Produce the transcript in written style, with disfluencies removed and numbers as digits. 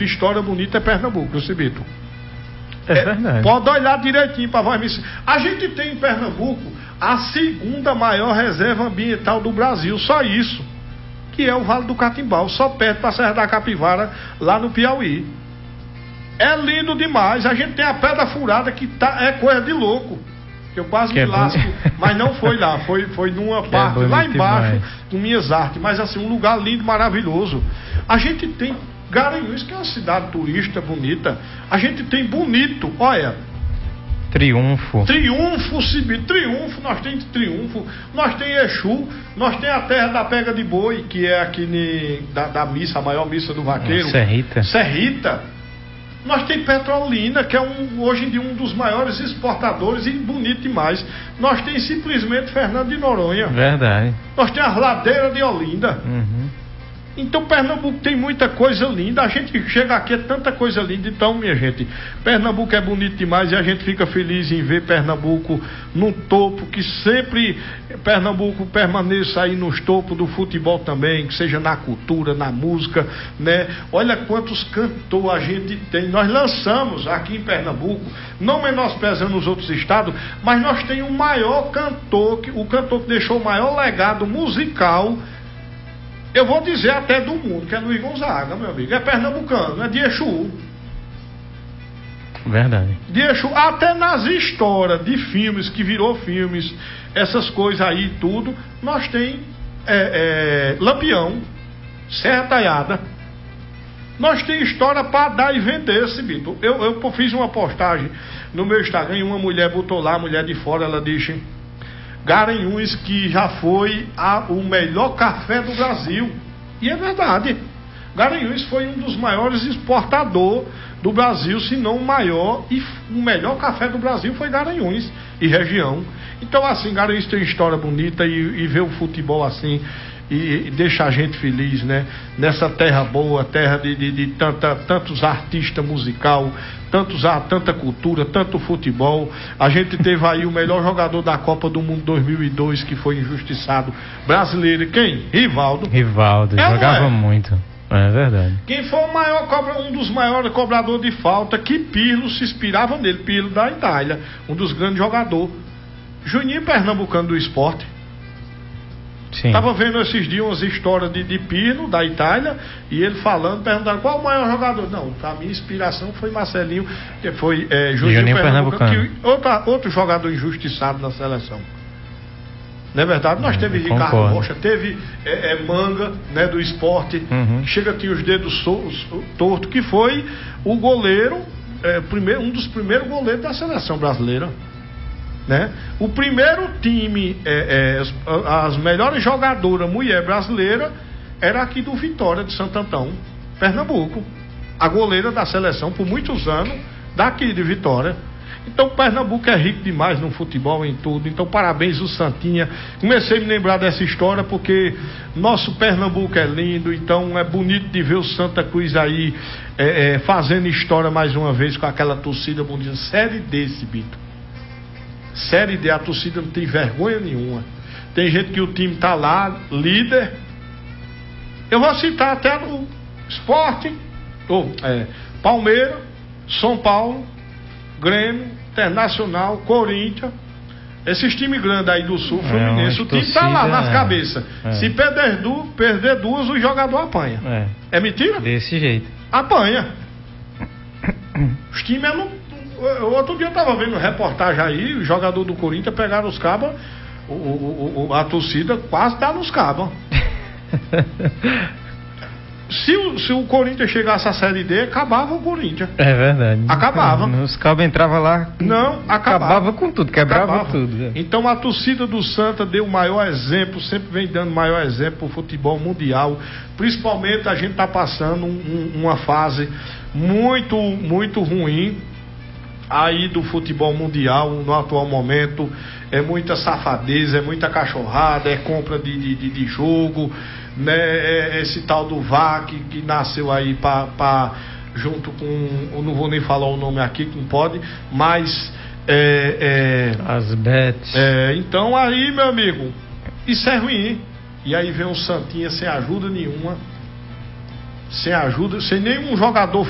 bonito. História bonita é Pernambuco, Cibito. É verdade. Pode olhar direitinho para voz. A gente tem em Pernambuco a segunda maior reserva ambiental do Brasil, só isso, que é o Vale do Catimbau, só perto para a Serra da Capivara, lá no Piauí. É lindo demais. A gente tem a Pedra Furada, que é coisa de louco, que eu quase me lasco, mas não foi lá, foi numa parte lá embaixo do Minhas Artes, mas assim, um lugar lindo, maravilhoso. A gente tem Garanhuns, que é uma cidade turista bonita. A gente tem Bonito, olha, Triunfo, nós temos Triunfo, nós temos Exu, nós temos a terra da pega de boi, que é aqui da missa, a maior missa do vaqueiro, Serrita. Nós temos Petrolina, que é hoje em dia um dos maiores exportadores, e bonito demais. Nós temos simplesmente Fernando de Noronha. Verdade. Nós temos as ladeiras de Olinda. Uhum. Então Pernambuco tem muita coisa linda. A gente chega aqui, é tanta coisa linda. Então, minha gente, Pernambuco é bonito demais, e a gente fica feliz em ver Pernambuco no topo, que sempre Pernambuco permaneça aí nos topos do futebol também, que seja na cultura, na música, né? Olha quantos cantores a gente tem. Nós lançamos aqui em Pernambuco, não menosprezando os outros estados, mas nós temos o maior cantor, o cantor que deixou o maior legado musical, eu vou dizer até do mundo, que é Luiz Gonzaga, meu amigo. É pernambucano, é de Exu. Verdade. De Exu, até nas histórias de filmes, que virou filmes, essas coisas aí tudo, nós tem Lampião, Serra Talhada. Nós tem história para dar e vender, Cibito. Eu fiz uma postagem no meu Instagram e uma mulher botou lá, a mulher de fora, ela disse: Garanhuns, que já foi o melhor café do Brasil. E é verdade. Garanhuns foi um dos maiores exportadores do Brasil, se não o maior, e o melhor café do Brasil foi Garanhuns e região. Então, assim, Garanhuns tem história bonita, e ver o futebol assim e deixa a gente feliz, né? Nessa terra boa, terra de tantos artistas musical, tanta cultura, tanto futebol. A gente teve aí o melhor jogador da Copa do Mundo 2002, que foi injustiçado, brasileiro. Quem? Rivaldo, jogava muito. É verdade. Quem foi um dos maiores cobradores de falta, que Pirlo se inspirava nele, Pirlo da Itália, um dos grandes jogadores. Juninho Pernambucano do Esporte. Estava vendo esses dias umas histórias de Pirlo, da Itália, e ele perguntando qual o maior jogador. Não, a minha inspiração foi Marcelinho, que foi Juninho Pernambucano, que outro jogador injustiçado na seleção. Não é verdade? Nós teve Ricardo Rocha, teve Manga, né, do Esporte, chega aqui os dedos tortos, que foi o goleiro, um dos primeiros goleiros da seleção brasileira. Né? O primeiro time, as melhores jogadoras mulher brasileira era aqui do Vitória de Santo Antão, Pernambuco. A goleira da seleção por muitos anos daqui de Vitória. Então Pernambuco é rico demais no futebol, em tudo. Então parabéns o Santinha. Comecei a me lembrar dessa história porque nosso Pernambuco é lindo. Então é bonito de ver o Santa Cruz aí fazendo história mais uma vez com aquela torcida bonita. Série D, Bito. Série D, a torcida não tem vergonha nenhuma. Tem gente que o time tá lá, líder. Eu vou citar até no Sport, Palmeiras, São Paulo, Grêmio, Internacional, Corinthians. Esses times grandes aí do Sul, Fluminense, o time tá lá nas cabeças. Se perder duas, o jogador apanha. É mentira? Desse jeito. Apanha. Os times outro dia eu tava vendo uma reportagem aí, o jogador do Corinthians pegaram os cabas, a torcida quase tá nos cabas. Se o Corinthians chegasse à Série D, acabava o Corinthians. É verdade. Acabava. Os cabos entravam lá. Não, acabava com tudo, quebrava tudo. Então a torcida do Santa deu o maior exemplo, sempre vem dando o maior exemplo pro futebol mundial. Principalmente a gente tá passando uma fase muito, muito ruim aí do futebol mundial no atual momento. É muita safadeza, é muita cachorrada, é compra de jogo, né? Esse tal do VAR que nasceu aí junto com, eu não vou nem falar o nome aqui, que não pode, mas as bets. Então aí, meu amigo, isso é ruim. E aí vem um Santinha sem ajuda nenhuma, sem nenhum jogador